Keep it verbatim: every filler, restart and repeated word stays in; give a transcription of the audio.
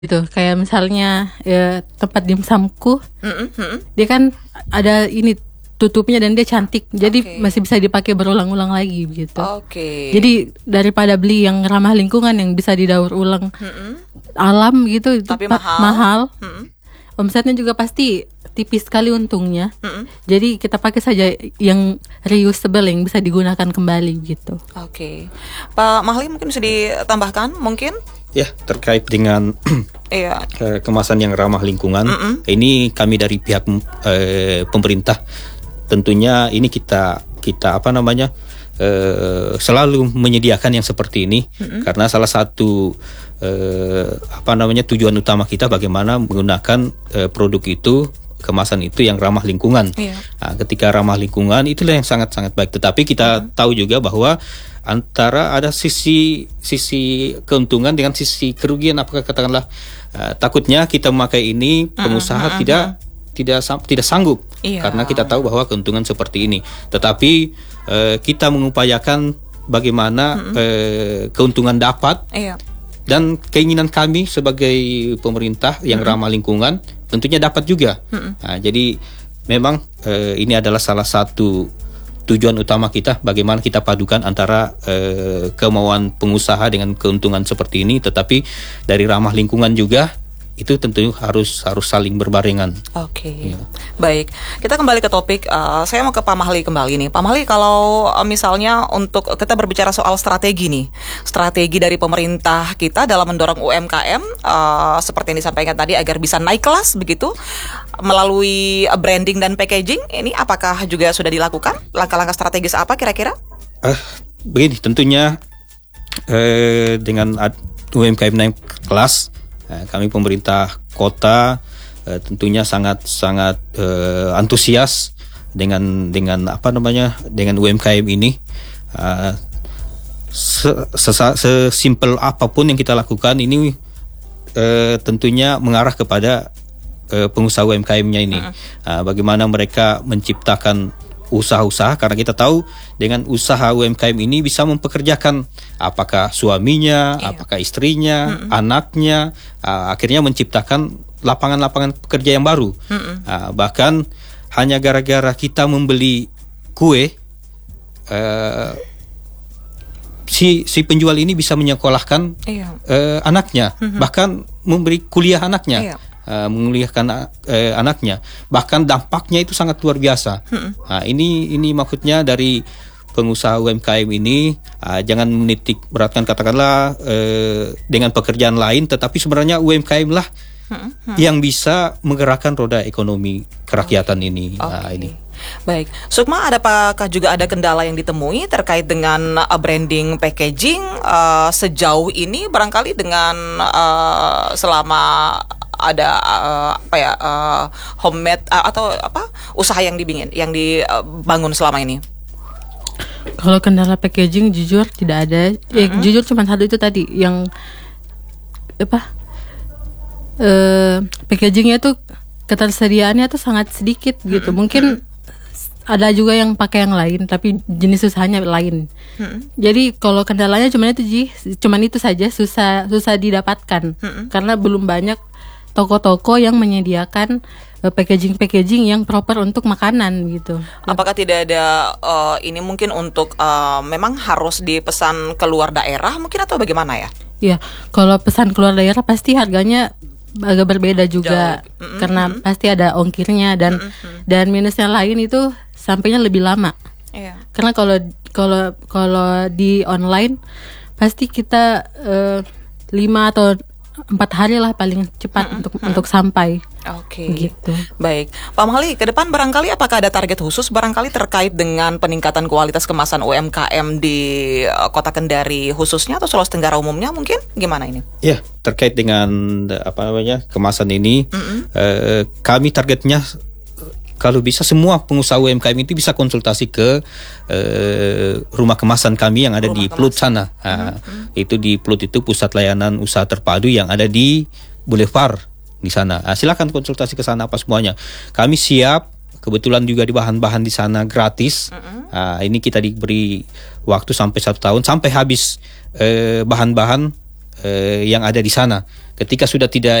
Gitu, kayak misalnya ya, tempat dimsumku, Mm-mm. dia kan ada ini tutupnya dan dia cantik, jadi Oke. masih bisa dipakai berulang-ulang lagi gitu. Oke. Jadi daripada beli yang ramah lingkungan yang bisa didaur ulang Mm-mm. alam gitu, itu Tapi pa- mahal. mahal. Mm-mm. Omsetnya juga pasti tipis sekali untungnya. Mm-mm. Jadi kita pakai saja yang reusable yang bisa digunakan kembali gitu. Oke, Pak Mahli mungkin bisa ditambahkan mungkin? Ya, terkait dengan Iya. eh, kemasan yang ramah lingkungan, Mm-mm. ini kami dari pihak eh, pemerintah tentunya ini kita kita apa namanya eh, selalu menyediakan yang seperti ini, Mm-mm. karena salah satu eh, apa namanya tujuan utama kita bagaimana menggunakan eh, produk itu, kemasan itu yang ramah lingkungan. Iya. Nah, ketika ramah lingkungan itulah yang sangat-sangat baik. Tetapi kita Mm-hmm. tahu juga bahwa antara ada sisi sisi keuntungan dengan sisi kerugian. Apakah katakanlah uh, takutnya kita memakai ini pengusaha Mm-hmm. tidak tidak sam- tidak sanggup, Iya. karena kita tahu bahwa keuntungan seperti ini. Tetapi uh, kita mengupayakan bagaimana Mm-hmm. uh, keuntungan dapat. Iya. Dan keinginan kami sebagai pemerintah yang ramah lingkungan tentunya dapat juga. Mm-mm. Nah, jadi memang eh, ini adalah salah satu tujuan utama kita, bagaimana kita padukan antara eh, kemauan pengusaha dengan keuntungan seperti ini, tetapi dari ramah lingkungan juga itu tentu harus harus saling berbarengan. Oke, Iya. baik. Kita kembali ke topik. Uh, saya mau ke Pak Mahli kembali nih. Pak Mahli, kalau uh, misalnya untuk kita berbicara soal strategi nih, strategi dari pemerintah kita dalam mendorong U M K M, uh, seperti yang disampaikan tadi agar bisa naik kelas begitu melalui uh, branding dan packaging, ini apakah juga sudah dilakukan? Langkah-langkah strategis apa kira-kira? Eh, begini, tentunya eh, dengan ad- U M K M naik kelas, eh, kami pemerintah kota eh, tentunya sangat sangat eh, antusias dengan dengan apa namanya dengan U M K M ini. Eh, se- sesa- Sesimpel apapun yang kita lakukan ini eh, tentunya mengarah kepada eh, pengusaha U M K M-nya ini. Ah, bagaimana mereka menciptakan usaha-usaha, karena kita tahu dengan usaha U M K M ini bisa mempekerjakan apakah suaminya, Iya. apakah istrinya, anaknya, ah, akhirnya menciptakan lapangan-lapangan pekerja yang baru. Ah, bahkan hanya gara-gara kita membeli kue, eh, si si penjual ini bisa menyekolahkan Iya. eh, anaknya, bahkan memberi kuliah anaknya, Iya. eh, menguliahkan eh, anaknya, bahkan dampaknya itu sangat luar biasa. Nah, ini ini maksudnya dari pengusaha U M K M ini, ah, jangan menitik beratkan katakanlah eh, dengan pekerjaan lain, tetapi sebenarnya U M K M lah yang bisa menggerakkan roda ekonomi kerakyatan ini. Nah, Oke. ini. Baik, Sukma, adakah juga ada kendala yang ditemui terkait dengan uh, branding packaging uh, sejauh ini barangkali dengan uh, selama ada uh, apa ya uh, homemade uh, atau apa usaha yang dibingin yang dibangun selama ini? Kalau kendala packaging jujur tidak ada. Ya, jujur cuma satu itu tadi yang apa? Eh, packagingnya tuh ketersediaannya tuh sangat sedikit gitu. Mungkin ada juga yang pakai yang lain, tapi jenis usahanya lain. Jadi kalau kendalanya cuma itu Ji, cuman itu saja, susah susah didapatkan karena belum banyak toko-toko yang menyediakan uh, packaging-packaging yang proper untuk makanan gitu. Apakah tidak ada uh, ini mungkin untuk uh, memang harus dipesan keluar daerah mungkin atau bagaimana ya? Iya, kalau pesan keluar daerah pasti harganya agak berbeda juga. Jauh. Mm-mm. Karena pasti ada ongkirnya dan dan minusnya lain itu sampainya lebih lama. Iya. Karena kalau kalau kalau di online pasti kita eh, lima atau empat hari lah paling cepat untuk untuk sampai. Oke. Gitu. Baik, Pak Mahli, ke depan barangkali apakah ada target khusus barangkali terkait dengan peningkatan kualitas kemasan U M K M di uh, Kota Kendari khususnya atau Sulawesi Tenggara umumnya mungkin gimana ini? Ya, terkait dengan eh, apa namanya kemasan ini, eh, kami targetnya kalau bisa semua pengusaha U M K M itu bisa konsultasi ke eh, rumah kemasan kami yang ada Rumah di Plut sana. Nah, itu di Plut itu pusat layanan usaha terpadu yang ada di Boulevard di sana. Nah, silakan konsultasi ke sana apa semuanya. Kami siap. Kebetulan juga di bahan-bahan di sana gratis. Nah, ini kita diberi waktu sampai satu tahun sampai habis eh, bahan-bahan eh, yang ada di sana. Ketika sudah tidak